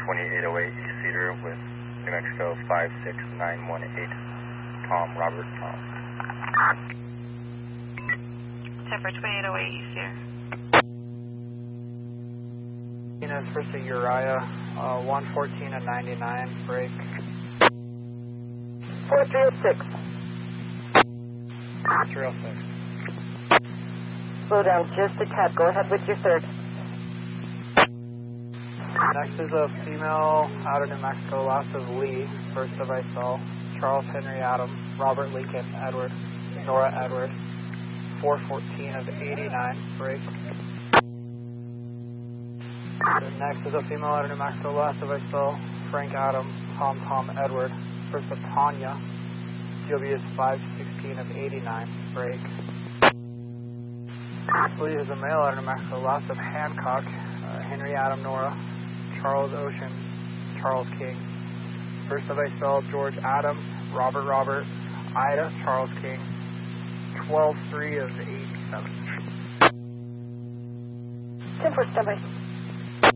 2808 East Cedar with New Mexico 56918, Tom, Robert, Tom. 10 for 2808 East Cedar. Venus versus Uriah, 114 and 99, break. 4306. 306. Slow down just a tad. Go ahead with your third. Next is a female out of New Mexico, last of Lee, first of I saw. Charles Henry Adam, Robert Lincoln Edward, Nora Edward, 414 of 89, break. The next is a female out of New Mexico, last of I saw. Frank Adam, Tom Edward, first of Tanya, GOB is 516 of 89, break. Lee is a male out of New Mexico, last of Hancock, Henry Adam Nora, Charles Ocean, Charles King. First of I saw George Adam, Robert, Ida, Charles King, 12-3 of 87. 10 for standby.